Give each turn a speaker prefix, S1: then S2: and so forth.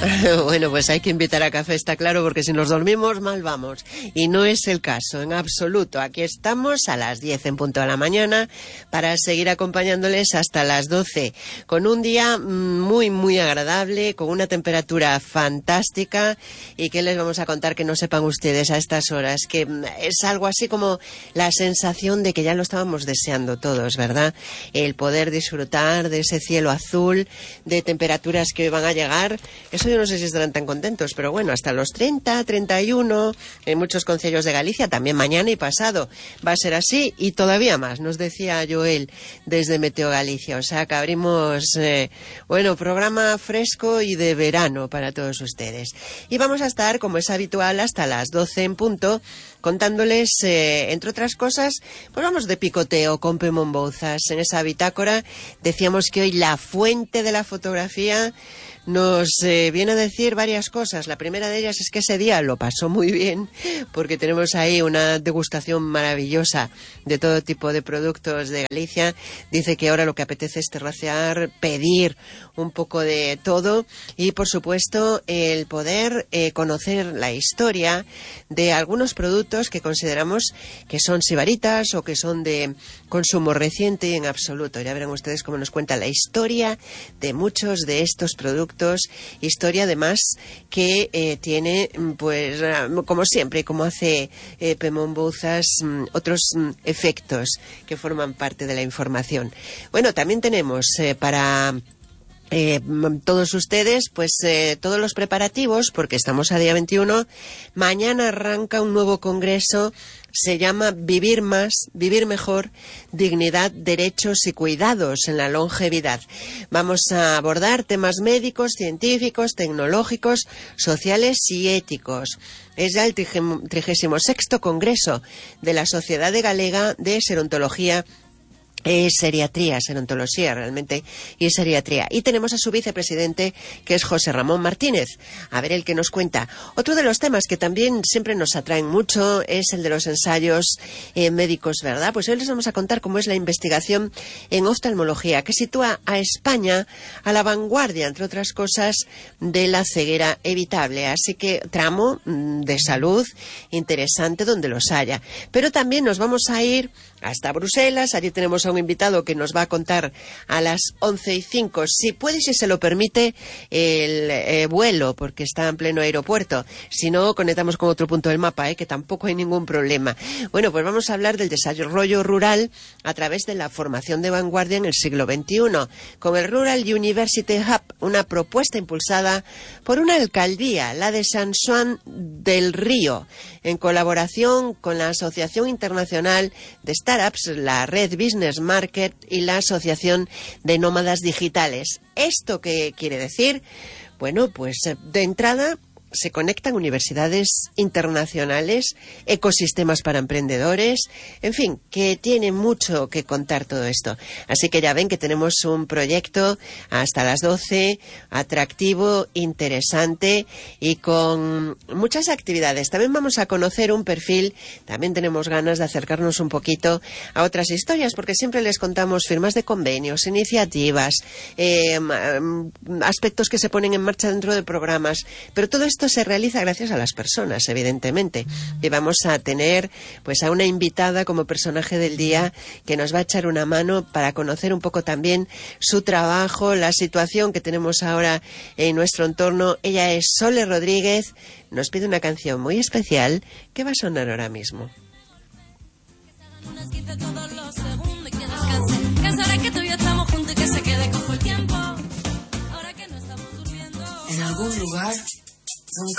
S1: Bueno, pues hay que invitar a café, está claro, porque si nos dormimos mal vamos. Y no es el caso, en absoluto. Aquí estamos a las 10 en punto de la mañana para seguir acompañándoles hasta las 12, con un día muy, muy agradable, con una temperatura fantástica. ¿Y qué les vamos a contar que no sepan ustedes a estas horas? Que es algo así como la sensación de que ya lo estábamos deseando todos, ¿verdad? El poder disfrutar de ese cielo azul, de temperaturas que hoy van a llegar. Eso yo no sé si estarán tan contentos, pero bueno, hasta los 30, 31, en muchos concellos de Galicia, también mañana y pasado va a ser así, y todavía más, nos decía Joel desde Meteo Galicia. O sea que abrimos, programa fresco y de verano para todos ustedes. Y vamos a estar, como es habitual, hasta las 12 en punto, contándoles, entre otras cosas, pues vamos de picoteo con Pemón Bouzas. En esa bitácora decíamos que hoy la fuente de la fotografía nos viene a decir varias cosas. La primera de ellas es que ese día lo pasó muy bien, porque tenemos ahí una degustación maravillosa de todo tipo de productos de Galicia. Dice que ahora lo que apetece es terracear, pedir un poco de todo y, por supuesto, el poder conocer la historia de algunos productos que consideramos que son sibaritas o que son de consumo reciente y en absoluto. Ya verán ustedes cómo nos cuenta la historia de muchos de estos productos. Historia, además, que tiene, pues, como siempre, como hace Pemón Bouzas, otros efectos que forman parte de la información. Bueno, también tenemos para todos ustedes, pues todos los preparativos, porque estamos a día 21. Mañana arranca un nuevo congreso. Se llama Vivir Más, Vivir Mejor, Dignidad, Derechos y Cuidados en la Longevidad. Vamos a abordar temas médicos, científicos, tecnológicos, sociales y éticos. Es ya el 36º Congreso de la Sociedad Galega de Serontología, serontología realmente, y seriatría. Y tenemos a su vicepresidente, que es José Ramón Martínez. A ver el que nos cuenta. Otro de los temas que también siempre nos atraen mucho es el de los ensayos médicos, ¿verdad? Pues hoy les vamos a contar cómo es la investigación en oftalmología, que sitúa a España a la vanguardia, entre otras cosas, de la ceguera evitable. Así que tramo de salud interesante donde los haya. Pero también nos vamos a ir hasta Bruselas. Allí tenemos a un invitado que nos va a contar a las 11:05, si puede y si se lo permite, el vuelo, porque está en pleno aeropuerto. Si no, conectamos con otro punto del mapa, que tampoco hay ningún problema. Bueno, pues vamos a hablar del desarrollo rural a través de la formación de vanguardia en el siglo XXI, con el Rural University Hub, una propuesta impulsada por una alcaldía, la de San Juan del Río, en colaboración con la Asociación Internacional de Startups, la Red Business Market y la Asociación de Nómadas Digitales. ¿Esto qué quiere decir? Bueno, pues de entrada se conectan universidades internacionales, ecosistemas para emprendedores, en fin, que tiene mucho que contar todo esto. Así que ya ven que tenemos un proyecto hasta las 12, atractivo, interesante y con muchas actividades. También vamos a conocer un perfil, también tenemos ganas de acercarnos un poquito a otras historias, porque siempre les contamos firmas de convenios, iniciativas, aspectos que se ponen en marcha dentro de programas, pero todo esto se realiza gracias a las personas, evidentemente. Y vamos a tener pues a una invitada como personaje del día que nos va a echar una mano para conocer un poco también su trabajo, la situación que tenemos ahora en nuestro entorno. Ella es Sole Rodríguez, nos pide una canción muy especial que va a sonar ahora mismo.
S2: En algún lugar, don